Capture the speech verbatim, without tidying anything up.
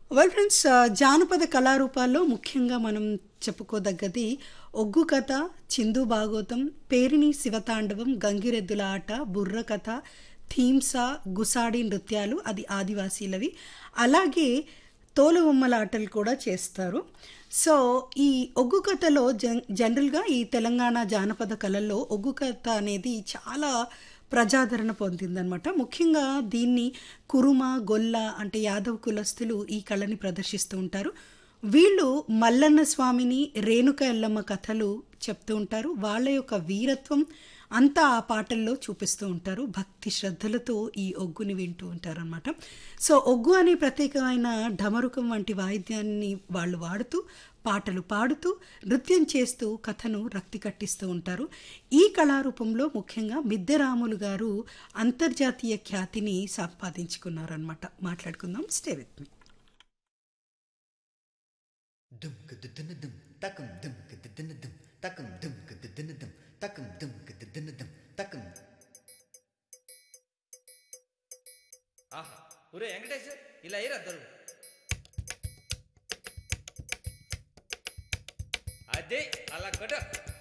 Well friends, జానపద కళారూపాల్లో ముఖ్యంగా మనం చెప్పుకోదగ్గది ఒగ్గు కథ, చిందు భాగవతం, పేరిణి శివతాండవం, గంగిరెద్దుల ఆట, బుర్ర కథ, థీమ్స, గుసాడి నృత్యాలు అది ఆదివాసీలవి. అలాగే తోలుబొమ్మల ఆటలు కూడా చేస్తారు. సో ఈ ఒగ్గు కథలో జన్ జనరల్గా ఈ తెలంగాణ జానపద కళల్లో ఒగ్గు కథ అనేది చాలా ప్రజాదరణ పొందిందనమాట. ముఖ్యంగా దీన్ని కురుమ, గొల్ల అంటే యాదవ్ కులస్తులు ఈ కళని ప్రదర్శిస్తూ ఉంటారు. వీళ్ళు మల్లన్న స్వామిని, రేణుక ఎల్లమ్మ కథలు చెప్తూ ఉంటారు. వాళ్ళ యొక్క వీరత్వం అంతా ఆ పాటల్లో చూపిస్తూ ఉంటారు. భక్తి శ్రద్ధలతో ఈ ఒగ్గుని వింటూ ఉంటారనమాట. సో ఒగ్గు అనే ప్రత్యేకమైన ఢమరుకం వంటి వాయిద్యాన్ని వాళ్ళు వాడుతూ పాటలు పాడుతూ నృత్యం చేస్తూ కథను రక్తి కట్టిస్తూ ఉంటారు. ఈ కళారూపంలో ముఖ్యంగా మిద్దెరాములు గారు అంతర్జాతీయ ఖ్యాతిని సంపాదించుకున్నారనమాట. మాట్లాడుకుందాం, స్టే విత్ మీ. దుమ్కు దుద్దున దుమ్ తకం దుమ్కు దుద్దున దుమ్ తకం దుమ్కు దుద్దున దుమ్ తకం దుమ్కు దుద్దున దుమ్ తకం. ఆహా ఒరే వెంకటేష్, ఇలా అయ్యారు అద్దరు. అదే అలా కొట్ట.